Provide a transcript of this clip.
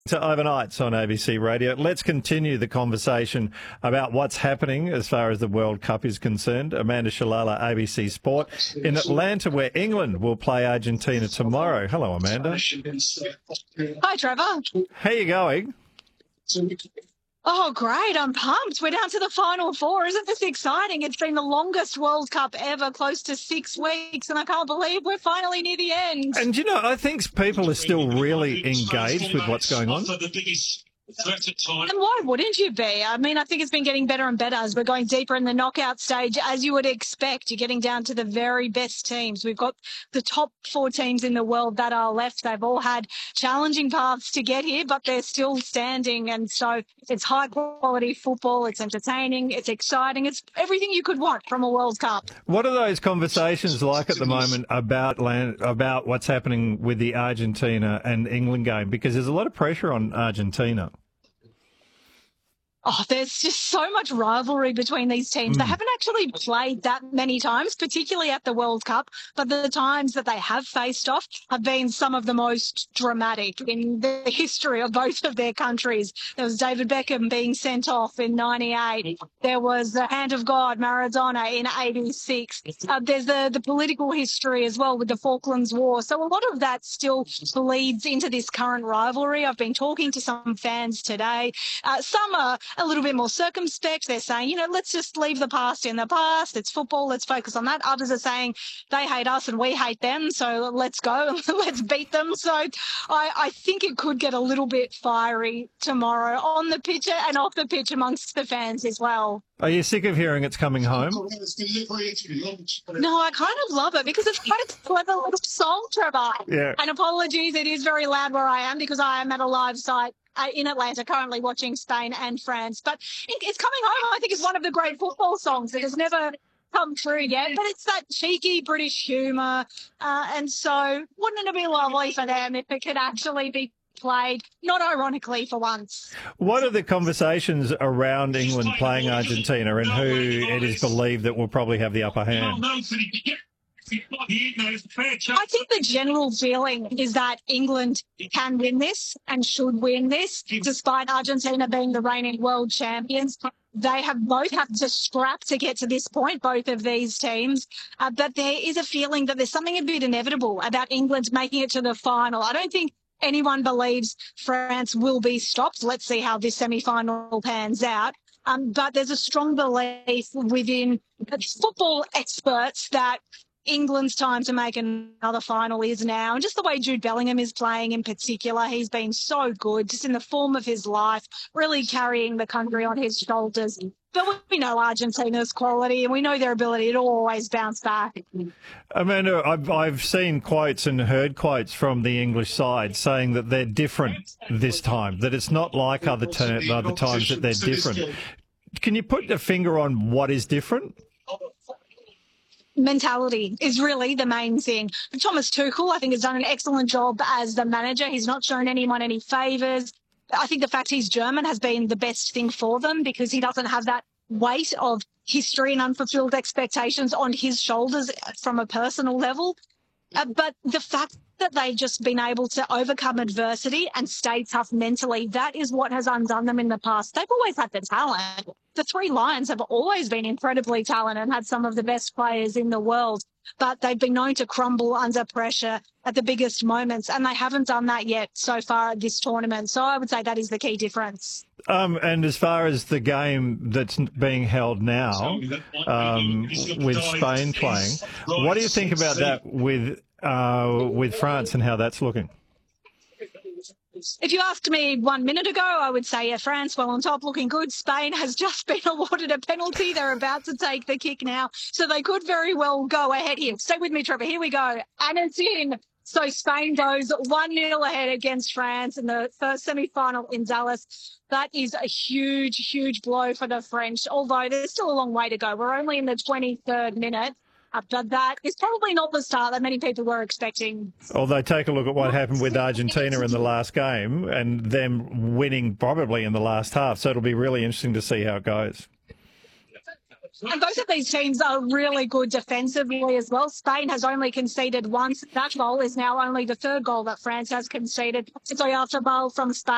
To Overnights on ABC Radio. Let's continue the conversation about what's happening as far as the World Cup is concerned. Amanda Shalala, ABC Sport, in Atlanta, where England will play Argentina tomorrow. Hello, Amanda. Hi, Trevor. How are you going? Oh, great. I'm pumped. We're down to the final four. Isn't this exciting? It's been the longest World Cup ever, close to 6 weeks, and I can't believe we're finally near the end. And, you know, I think people are still really engaged with what's going on. And why wouldn't you be? I mean, I think it's been getting better and better as we're going deeper in the knockout stage. As you would expect, you're getting down to the very best teams. We've got the top 4 teams in the world that are left. They've all had challenging paths to get here, but they're still standing. And so it's high-quality football. It's entertaining. It's exciting. It's everything you could want from a World Cup. What are those conversations like at the moment about what's happening with the Argentina and England game? Because there's a lot of pressure on Argentina. Oh, there's just so much rivalry between these teams. They haven't actually played that many times, particularly at the World Cup, but the times that they have faced off have been some of the most dramatic in the history of both of their countries. There was David Beckham being sent off in 98. There was the hand of God, Maradona, in 86. There's the political history as well with the Falklands War. So a lot of that still bleeds into this current rivalry. I've been talking to some fans today. Some are a little bit more circumspect. They're saying, you know, let's just leave the past in the past. It's football. Let's focus on that. Others are saying they hate us and we hate them. So let's go. Let's beat them. So I think it could get a little bit fiery tomorrow on the pitch and off the pitch amongst the fans as well. Are you sick of hearing it's coming home? No, I kind of love it because it's quite a clever little song, Trevor. Yeah. And apologies, it is very loud where I am because I am at a live site in Atlanta currently watching Spain and France. But it's coming home. I think it's one of the great football songs that has never come through yet. But it's that cheeky British humour. And so wouldn't it be lovely for them if it could actually be played, not ironically for once? What are the conversations around England playing Argentina and who it is believed that will probably have the upper hand? I think the general feeling is that England can win this and should win this, despite Argentina being the reigning world champions. They have both had to scrap to get to this point, both of these teams. But there is a feeling that there's something a bit inevitable about England making it to the final. I don't think anyone believes France will be stopped. Let's see how this semi-final pans out. But there's a strong belief within football experts that England's time to make another final is now. And just the way Jude Bellingham is playing in particular, he's been so good, just in the form of his life, really carrying the country on his shoulders. But we know Argentina's quality and we know their ability to always bounce back. Amanda, I've seen quotes and heard quotes from the English side saying that they're different this time, that it's not like other times that they're different. Can you put a finger on what is different? Mentality is really the main thing. Thomas Tuchel, I think, has done an excellent job as the manager. He's not shown anyone any favours. I think the fact he's German has been the best thing for them because he doesn't have that weight of history and unfulfilled expectations on his shoulders from a personal level. But the fact that they've just been able to overcome adversity and stay tough mentally, that is what has undone them in the past. They've always had the talent. The Three Lions have always been incredibly talented and had some of the best players in the world, but they've been known to crumble under pressure at the biggest moments, and they haven't done that yet so far at this tournament. So I would say that is the key difference. And as far as the game that's being held now, with Spain playing, what do you think about that with France and how that's looking? If you asked me 1 minute ago, I would say, yeah, France well on top, looking good. Spain has just been awarded a penalty. They're about to take the kick now, so they could very well go ahead here. Stay with me, Trevor. Here we go. And it's in. So Spain goes 1-0 ahead against France in the first semi-final in Dallas. That is a huge, huge blow for the French, although there's still a long way to go. We're only in the 23rd minute. But that is probably not the start that many people were expecting. Although take a look at what happened with Argentina in the last game and them winning probably in the last half. So it'll be really interesting to see how it goes. And both of these teams are really good defensively as well. Spain has only conceded once. That goal is now only the third goal that France has conceded. It's Oyarzabal from Spain.